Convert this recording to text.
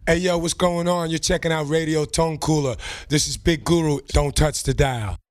Hey yo, what's going on? You're checking out Radio Tone Cooler. This is Big Guru. Don't touch the dial.